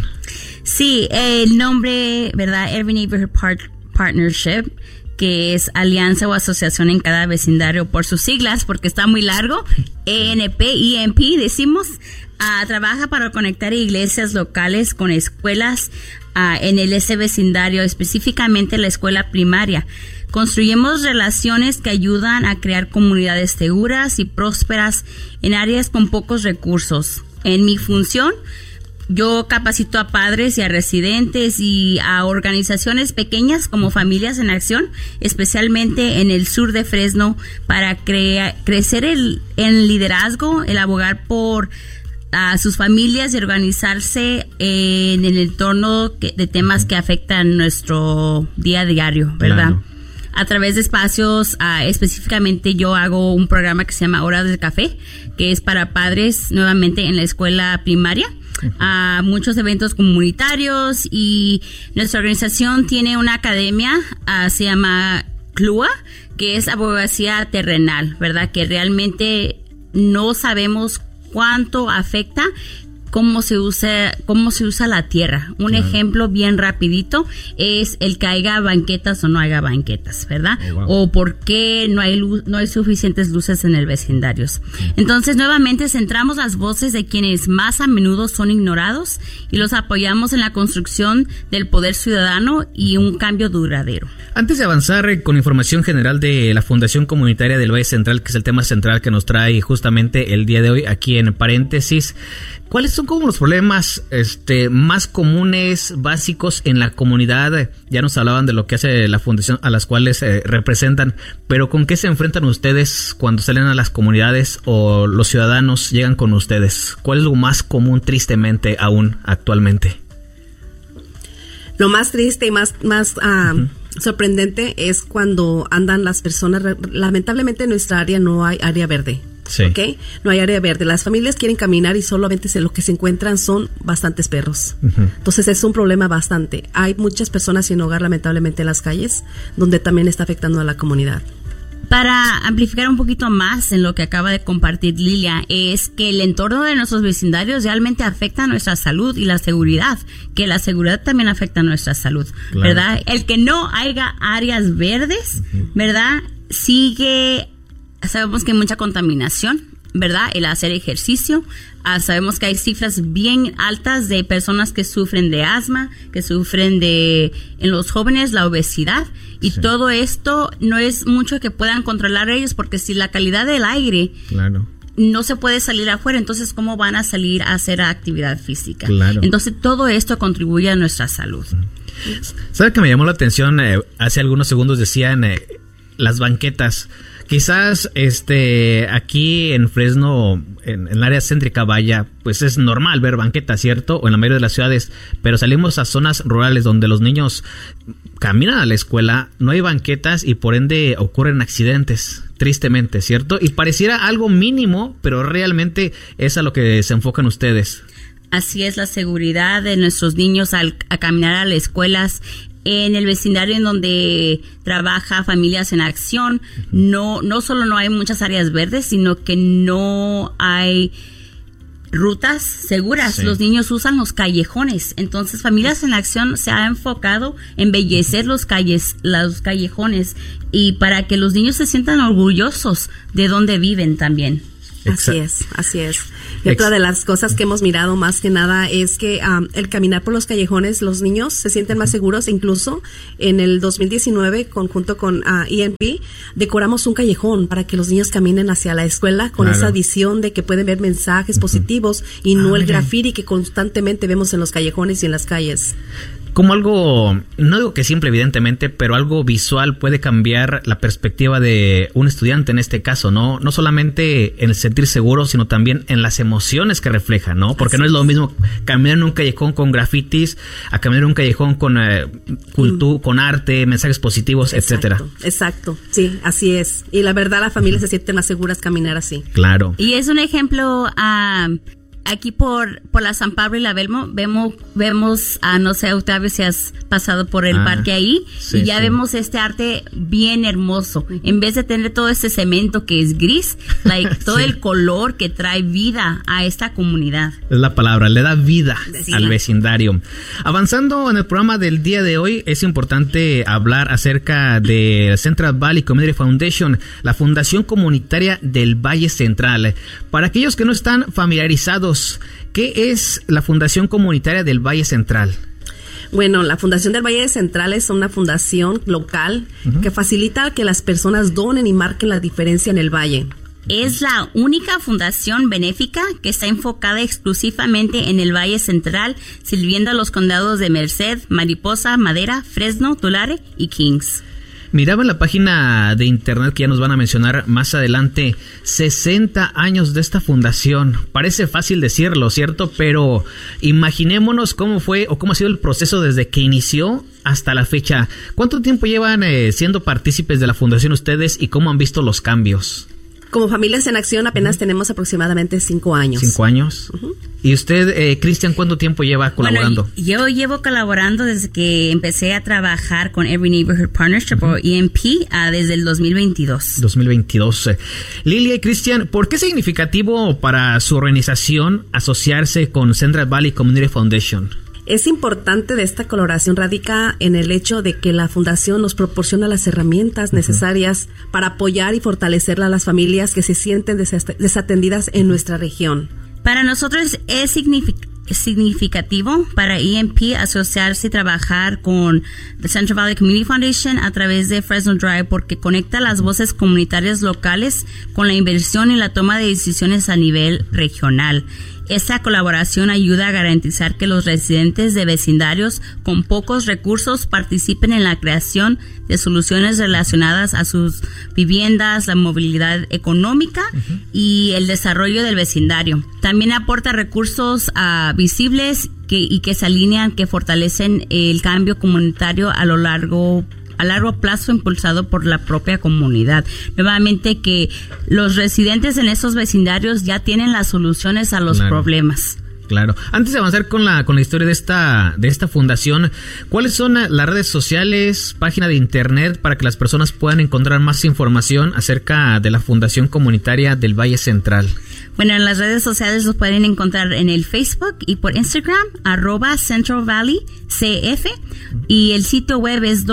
Sí, el nombre, ¿verdad? Every Neighborhood Partnership, que es Alianza o Asociación en Cada Vecindario por sus siglas, porque está muy largo, ENP, decimos, trabaja para conectar iglesias locales con escuelas en ese vecindario, específicamente la escuela primaria. Construyemos relaciones que ayudan a crear comunidades seguras y prósperas en áreas con pocos recursos. En mi función, yo capacito a padres y a residentes y a organizaciones pequeñas como Familias en Acción, especialmente en el sur de Fresno, para crecer el liderazgo, el abogar por sus familias y organizarse en el entorno de temas que afectan nuestro día a diario, ¿verdad? Claro. A través de espacios, específicamente yo hago un programa que se llama Horas del Café, que es para padres nuevamente en la escuela primaria. Muchos eventos comunitarios y nuestra organización tiene una academia, se llama CLUA, que es abogacía terrenal, ¿verdad? Que realmente no sabemos cuánto afecta cómo se usa la tierra. Un ejemplo bien rapidito es el que haya banquetas o no haya banquetas, ¿verdad? Oh, wow. O por qué no hay suficientes luces en el vecindario. Entonces, nuevamente centramos las voces de quienes más a menudo son ignorados y los apoyamos en la construcción del poder ciudadano y un cambio duradero. Antes de avanzar con información general de la Fundación Comunitaria del Valle Central, que es el tema central que nos trae justamente el día de hoy aquí en Paréntesis, ¿Cuáles son como los problemas más comunes, básicos en la comunidad? Ya nos hablaban de lo que hace la fundación a las cuales representan, pero ¿con qué se enfrentan ustedes cuando salen a las comunidades o los ciudadanos llegan con ustedes? ¿Cuál es lo más común, tristemente, aún actualmente? Lo más triste y más sorprendente es cuando andan las personas. Lamentablemente en nuestra área no hay área verde. Sí. ¿Okay? No hay área verde. Las familias quieren caminar y solamente lo que se encuentran son bastantes perros. Entonces es un problema bastante. Hay muchas personas sin hogar lamentablemente en las calles, donde también está afectando a la comunidad. Para amplificar un poquito más en lo que acaba de compartir Lilia, es que el entorno de nuestros vecindarios realmente afecta a nuestra salud y la seguridad, que la seguridad también afecta a nuestra salud, claro. ¿Verdad? El que no haya áreas verdes, ¿verdad? Sabemos que hay mucha contaminación, ¿verdad? El hacer ejercicio. Sabemos que hay cifras bien altas de personas que sufren de asma, que sufren en los jóvenes, la obesidad. Y sí. Todo esto no es mucho que puedan controlar ellos, porque si la calidad del aire claro. No se puede salir afuera, entonces ¿cómo van a salir a hacer actividad física? Claro. Entonces todo esto contribuye a nuestra salud. ¿Sabe que me llamó la atención? Hace algunos segundos decían las banquetas. Quizás aquí en Fresno, en el área céntrica, vaya, pues es normal ver banquetas, ¿cierto? O en la mayoría de las ciudades, pero salimos a zonas rurales donde los niños caminan a la escuela, no hay banquetas y por ende ocurren accidentes, tristemente, ¿cierto? Y pareciera algo mínimo, pero realmente es a lo que se enfocan ustedes. Así es, la seguridad de nuestros niños a caminar a las escuelas. En el vecindario en donde trabaja Familias en Acción, no solo no hay muchas áreas verdes, sino que no hay rutas seguras. Sí. Los niños usan los callejones. Entonces, Familias en Acción se ha enfocado en embellecer los callejones y para que los niños se sientan orgullosos de donde viven también. Así es. Y otra de las cosas que hemos mirado más que nada es que el caminar por los callejones, los niños se sienten más seguros. Incluso en el 2019, conjunto con EMP, decoramos un callejón para que los niños caminen hacia la escuela con esa visión de que pueden ver mensajes positivos y no el graffiti que constantemente vemos en los callejones y en las calles. Como algo, no digo que simple evidentemente, pero algo visual puede cambiar la perspectiva de un estudiante en este caso, ¿no? No solamente en el sentir seguro, sino también en las emociones que refleja, ¿no? Porque no es lo mismo caminar en un callejón con grafitis a caminar en un callejón con con arte, mensajes positivos, etcétera. Exacto, sí, así es. Y la verdad, las familias se sienten más seguras caminar así. Claro. Y es un ejemplo... Aquí por la San Pablo y la Belmo vemos no sé, Octavio, si has pasado por el parque ahí, sí, y ya vemos este arte bien hermoso. En vez de tener todo este cemento que es gris, todo el color que trae vida a esta comunidad. Es la palabra, le da vida al vecindario. Avanzando en el programa del día de hoy, es importante hablar acerca de Central Valley Community Foundation, la fundación comunitaria del Valle Central. Para aquellos que no están familiarizados, ¿qué es la Fundación Comunitaria del Valle Central? Bueno, la Fundación del Valle Central es una fundación local que facilita que las personas donen y marquen la diferencia en el valle. Es la única fundación benéfica que está enfocada exclusivamente en el Valle Central, sirviendo a los condados de Merced, Mariposa, Madera, Fresno, Tulare y Kings. Miraba en la página de internet que ya nos van a mencionar más adelante, 60 años de esta fundación. Parece fácil decirlo, ¿cierto? Pero imaginémonos cómo fue o cómo ha sido el proceso desde que inició hasta la fecha. ¿Cuánto tiempo llevan siendo partícipes de la fundación ustedes y cómo han visto los cambios? Como Familias en Acción apenas tenemos aproximadamente 5 años. 5 años. ¿Y usted, Cristian, cuánto tiempo lleva colaborando? Bueno, yo llevo colaborando desde que empecé a trabajar con Every Neighborhood Partnership o EMP desde el 2022. 2022. Lilia y Cristian, ¿por qué es significativo para su organización asociarse con Central Valley Community Foundation? Es importante de esta colaboración radica en el hecho de que la fundación nos proporciona las herramientas necesarias para apoyar y fortalecer a las familias que se sienten desatendidas en nuestra región. Para nosotros es significativo para EMP asociarse y trabajar con the Central Valley Community Foundation a través de Fresno Drive porque conecta las voces comunitarias locales con la inversión y la toma de decisiones a nivel regional. Esta colaboración ayuda a garantizar que los residentes de vecindarios con pocos recursos participen en la creación de soluciones relacionadas a sus viviendas, la movilidad económica y el desarrollo del vecindario. También aporta recursos visibles que se alinean, que fortalecen el cambio comunitario a largo plazo impulsado por la propia comunidad. Nuevamente que los residentes en esos vecindarios ya tienen las soluciones a los problemas. Claro. Antes de avanzar con la historia de esta fundación, ¿cuáles son las redes sociales, página de internet para que las personas puedan encontrar más información acerca de la Fundación Comunitaria del Valle Central? Bueno, en las redes sociales los pueden encontrar en el Facebook y por Instagram, @CentralValleyCF, y el sitio web es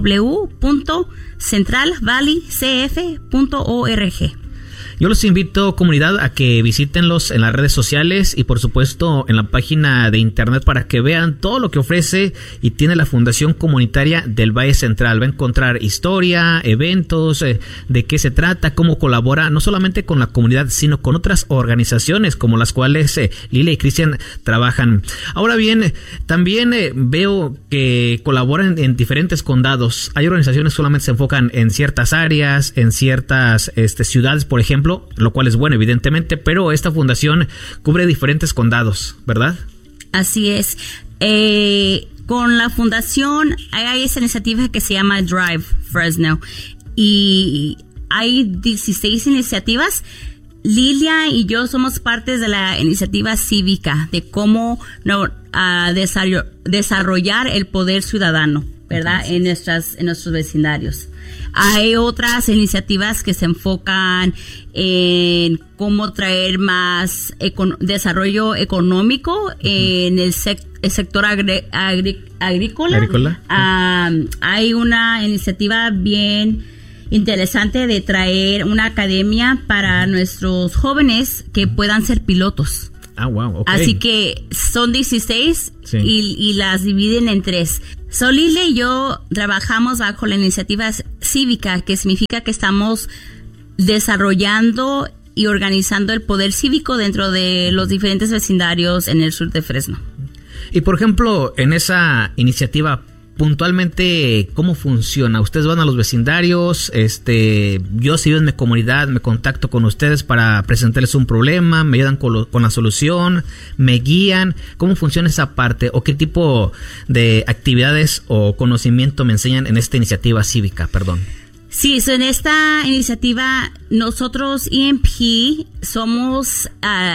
www.centralvalleycf.org. Yo los invito, comunidad, a que visítenlos en las redes sociales y por supuesto en la página de internet para que vean todo lo que ofrece y tiene la Fundación Comunitaria del Valle Central. Va a encontrar historia, eventos, de qué se trata, cómo colabora, no solamente con la comunidad, sino con otras organizaciones como las cuales Lilia y Cristian trabajan. Ahora bien, también veo que colaboran en diferentes condados. Hay organizaciones que solamente se enfocan en ciertas áreas, en ciertas ciudades, por ejemplo, lo cual es bueno, evidentemente, pero esta fundación cubre diferentes condados, ¿verdad? Así es. Con la fundación hay esa iniciativa que se llama Drive Fresno y hay 16 iniciativas. Lilia y yo somos partes de la iniciativa cívica de cómo desarrollar el poder ciudadano, ¿verdad? En nuestros vecindarios. Hay otras iniciativas que se enfocan en cómo traer más desarrollo económico en el sector agrícola. Hay una iniciativa bien interesante de traer una academia para nuestros jóvenes que puedan ser pilotos. Ah, wow, okay. Así que son 16 sí. y las dividen en 3. Lilia y yo trabajamos bajo la iniciativa cívica, que significa que estamos desarrollando y organizando el poder cívico dentro de los diferentes vecindarios en el sur de Fresno. Y por ejemplo, en esa iniciativa, puntualmente, ¿cómo funciona? Ustedes van a los vecindarios, yo si vivo en mi comunidad, me contacto con ustedes para presentarles un problema, me ayudan con la solución, me guían. ¿Cómo funciona esa parte? ¿O qué tipo de actividades o conocimiento me enseñan en esta iniciativa cívica? Perdón. Sí, en esta iniciativa nosotros EMP somos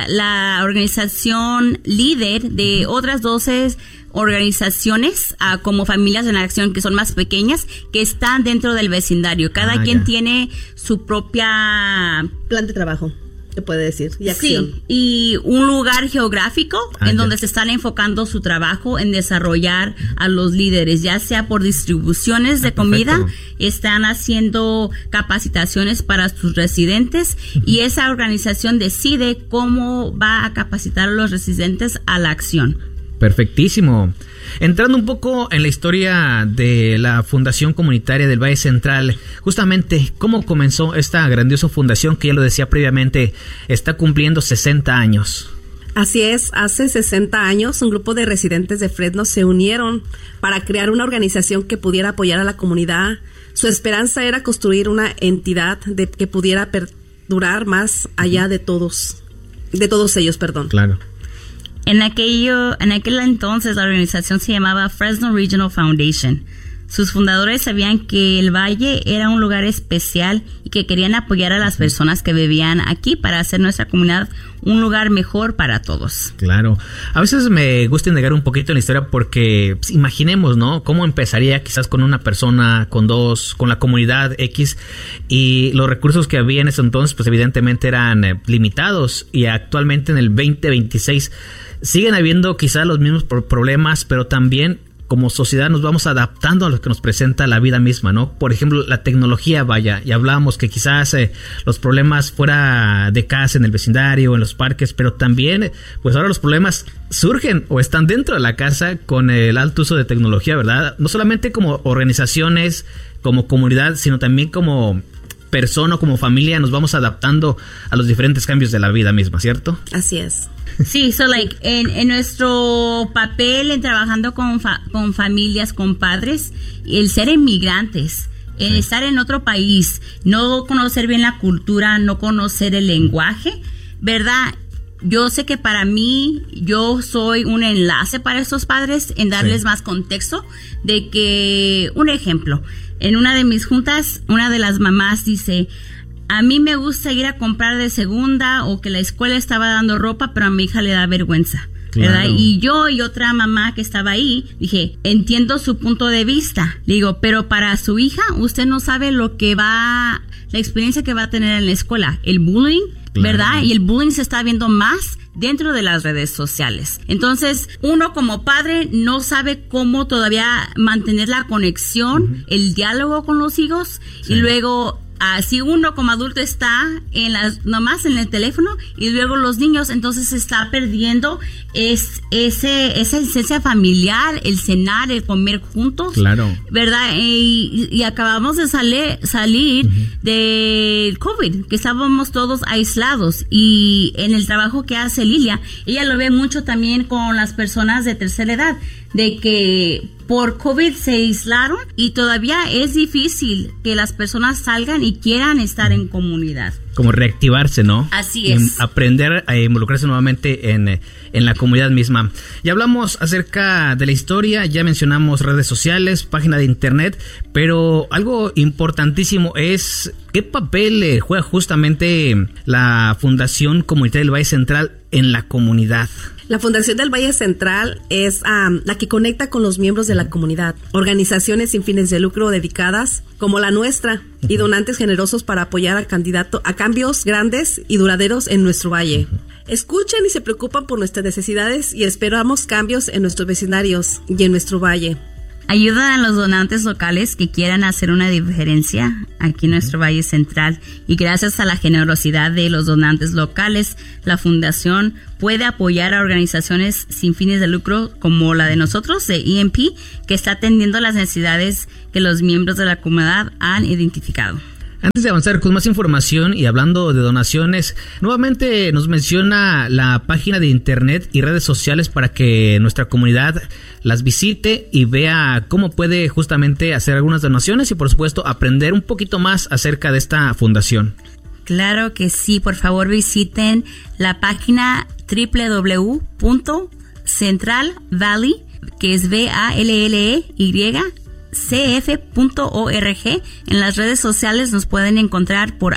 la organización líder de otras 12 organizaciones como Familias en Acción, que son más pequeñas, que están dentro del vecindario. Cada quien tiene su propia plan de trabajo, se puede decir, y acción. Sí, y un lugar geográfico en donde se están enfocando su trabajo en desarrollar a los líderes, ya sea por distribuciones de comida, están haciendo capacitaciones para sus residentes y esa organización decide cómo va a capacitar a los residentes a la acción. Perfectísimo. Entrando un poco en la historia de la Fundación Comunitaria del Valle Central, justamente, ¿cómo comenzó esta grandiosa fundación que ya lo decía previamente, está cumpliendo 60 años? Así es, hace 60 años un grupo de residentes de Fresno se unieron para crear una organización que pudiera apoyar a la comunidad. Su esperanza era construir una entidad que pudiera perdurar más allá de todos ellos, perdón. Claro. En aquel entonces la organización se llamaba Fresno Regional Foundation. Sus fundadores sabían que el valle era un lugar especial y que querían apoyar a las personas que vivían aquí para hacer nuestra comunidad un lugar mejor para todos. Claro. A veces me gusta indagar un poquito en la historia porque imaginemos, ¿no? Cómo empezaría quizás con una persona, con dos, con la comunidad X, y los recursos que había en ese entonces pues evidentemente eran limitados, y actualmente en el 2026 siguen habiendo quizás los mismos problemas, pero también como sociedad nos vamos adaptando a lo que nos presenta la vida misma, ¿no? Por ejemplo, la tecnología, vaya, y hablábamos que quizás los problemas fuera de casa, en el vecindario, en los parques, pero también, pues ahora los problemas surgen o están dentro de la casa con el alto uso de tecnología, ¿verdad? No solamente como organizaciones, como comunidad, sino también como persona o como familia nos vamos adaptando a los diferentes cambios de la vida misma, ¿cierto? Así es. Sí, en nuestro papel en trabajando con familias, con padres, el ser inmigrantes, el estar en otro país, no conocer bien la cultura, no conocer el lenguaje, ¿verdad? Yo sé que para mí, yo soy un enlace para estos padres en darles más contexto de que, un ejemplo, en una de mis juntas, una de las mamás dice, a mí me gusta ir a comprar de segunda o que la escuela estaba dando ropa, pero a mi hija le da vergüenza, ¿verdad? Claro. Y yo y otra mamá que estaba ahí, dije, entiendo su punto de vista. Le digo, pero para su hija, usted no sabe la experiencia que va a tener en la escuela, el bullying, ¿verdad? Claro. Y el bullying se está viendo más dentro de las redes sociales. Entonces, uno como padre no sabe cómo todavía mantener la conexión, el diálogo con los hijos, y luego si uno como adulto está nomás en el teléfono y luego los niños, entonces se está perdiendo esa esencia familiar, el cenar, el comer juntos, claro, ¿verdad? Y acabamos de salir del COVID, que estábamos todos aislados, y en el trabajo que hace Lilia, ella lo ve mucho también con las personas de tercera edad, de que por COVID se aislaron y todavía es difícil que las personas salgan y quieran estar en comunidad. Como reactivarse, ¿no? Así es. Aprender a involucrarse nuevamente en la comunidad misma. Ya hablamos acerca de la historia, ya mencionamos redes sociales, página de internet, pero algo importantísimo es qué papel juega justamente la Fundación Comunitaria del Valle Central en la comunidad. La Fundación del Valle Central es la que conecta con los miembros de la comunidad, organizaciones sin fines de lucro dedicadas como la nuestra y donantes generosos para apoyar a cambios grandes y duraderos en nuestro valle. Escuchan y se preocupan por nuestras necesidades y esperamos cambios en nuestros vecindarios y en nuestro valle. Ayuda a los donantes locales que quieran hacer una diferencia aquí en nuestro Valle Central, y gracias a la generosidad de los donantes locales, la Fundación puede apoyar a organizaciones sin fines de lucro como la de nosotros, de EMP, que está atendiendo las necesidades que los miembros de la comunidad han identificado. Antes de avanzar con más información y hablando de donaciones, nuevamente nos menciona la página de internet y redes sociales para que nuestra comunidad las visite y vea cómo puede justamente hacer algunas donaciones y por supuesto aprender un poquito más acerca de esta fundación. Claro que sí, por favor visiten la página www.centralvalley, que es VALLEY, cf.org. En las redes sociales nos pueden encontrar por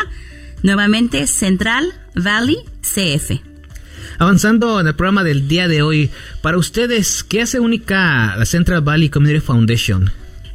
nuevamente Central Valley CF. Avanzando en el programa del día de hoy, para ustedes, ¿qué hace única la Central Valley Community Foundation?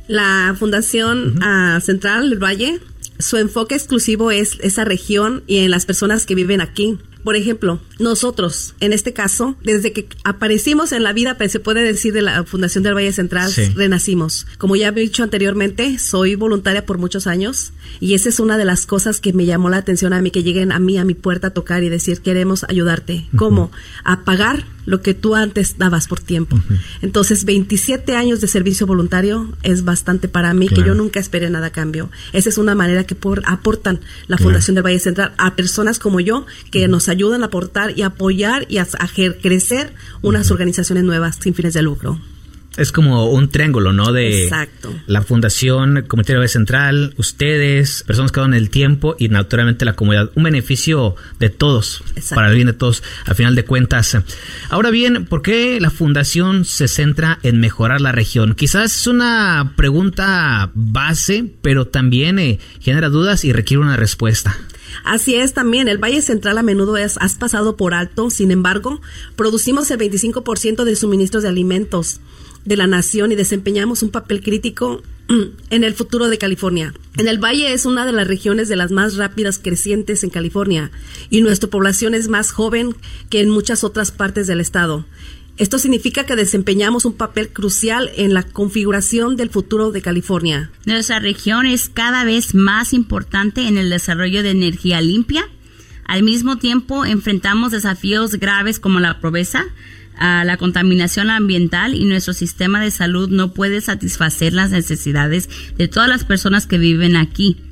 La Fundación Central del Valle, su enfoque exclusivo es esa región y en las personas que viven aquí. Por ejemplo, nosotros, en este caso, desde que aparecimos en la vida, se puede decir, de la Fundación del Valle Central, renacimos. Como ya he dicho anteriormente, soy voluntaria por muchos años y esa es una de las cosas que me llamó la atención a mí, que lleguen a mi puerta a tocar y decir, queremos ayudarte. ¿Cómo? A pagar lo que tú antes dabas por tiempo. Entonces, 27 años de servicio voluntario es bastante para mí, que yo nunca esperé nada a cambio. Esa es una manera que aportan la Fundación del Valle Central a personas como yo, que nos ayudan a aportar y apoyar y a crecer unas organizaciones nuevas sin fines de lucro. Es como un triángulo, ¿no? De Exacto. La Fundación Comunitaria del Valle Central, ustedes, personas que dan el tiempo y naturalmente la comunidad. Un beneficio de todos, para el bien de todos, al final de cuentas. Ahora bien, ¿por qué la Fundación se centra en mejorar la región? Quizás es una pregunta base, pero también genera dudas y requiere una respuesta. Así es también, el Valle Central a menudo has pasado por alto, sin embargo, producimos el 25% de suministros de alimentos de la nación y desempeñamos un papel crítico en el futuro de California. En el Valle es una de las regiones de las más rápidas crecientes en California y nuestra población es más joven que en muchas otras partes del estado. Esto significa que desempeñamos un papel crucial en la configuración del futuro de California. Nuestra región es cada vez más importante en el desarrollo de energía limpia. Al mismo tiempo, enfrentamos desafíos graves como la pobreza, la contaminación ambiental, y nuestro sistema de salud no puede satisfacer las necesidades de todas las personas que viven aquí.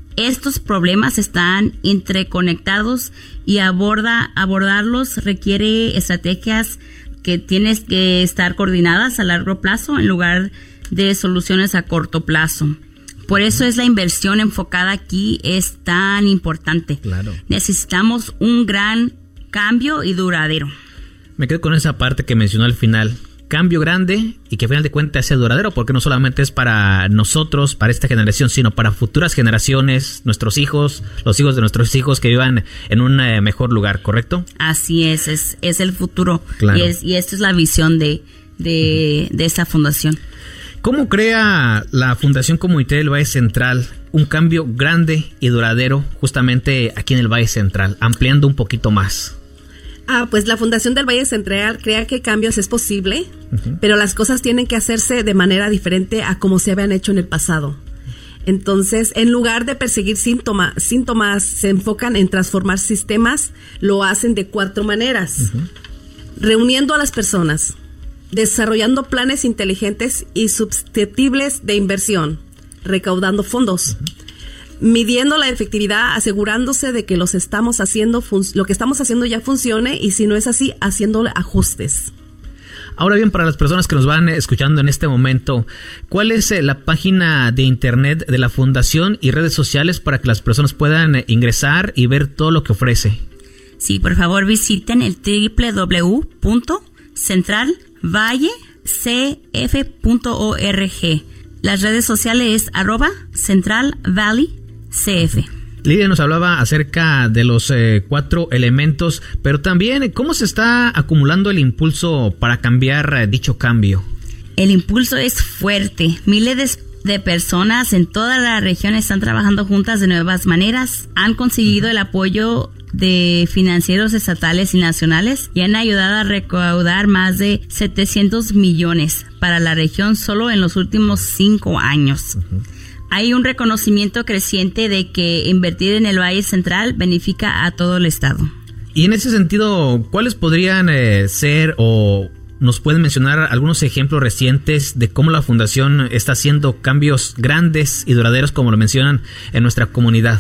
Estos problemas están interconectados y abordarlos requiere estrategias que tienes que estar coordinadas a largo plazo en lugar de soluciones a corto plazo. Por eso es la inversión enfocada aquí es tan importante. Claro. Necesitamos un gran cambio y duradero. Me quedo con esa parte que mencionó al final. Cambio grande y que al final de cuentas sea duradero, porque no solamente es para nosotros, para esta generación, sino para futuras generaciones, nuestros hijos, los hijos de nuestros hijos que vivan en un mejor lugar, ¿correcto? Así es el futuro. Claro. Y esta es la visión de esta fundación. ¿Cómo crea la Fundación Comunitaria del Valle Central un cambio grande y duradero justamente aquí en el Valle Central, ampliando un poquito más? Pues la Fundación del Valle Central crea que cambios es posible, pero las cosas tienen que hacerse de manera diferente a como se habían hecho en el pasado. Entonces, en lugar de perseguir síntomas, se enfocan en transformar sistemas, lo hacen de 4 maneras. Reuniendo a las personas, desarrollando planes inteligentes y susceptibles de inversión, recaudando fondos, midiendo la efectividad, asegurándose de que lo que estamos haciendo ya funcione, y si no es así, haciendo ajustes. Ahora bien, para las personas que nos van escuchando en este momento, ¿cuál es la página de internet de la fundación y redes sociales para que las personas puedan ingresar y ver todo lo que ofrece? Sí, por favor visiten el www.centralvallecf.org. Las redes sociales es @CentralValleyCF. Lidia nos hablaba acerca de los 4 elementos, pero también cómo se está acumulando el impulso para cambiar dicho cambio. El impulso es fuerte. Miles de personas en toda la región están trabajando juntas de nuevas maneras. Han conseguido el apoyo de financieros estatales y nacionales y han ayudado a recaudar más de 700 millones para la región solo en los últimos 5 años. Hay un reconocimiento creciente de que invertir en el Valle Central beneficia a todo el estado. Y en ese sentido, ¿cuáles podrían ser o nos pueden mencionar algunos ejemplos recientes de cómo la fundación está haciendo cambios grandes y duraderos, como lo mencionan, en nuestra comunidad?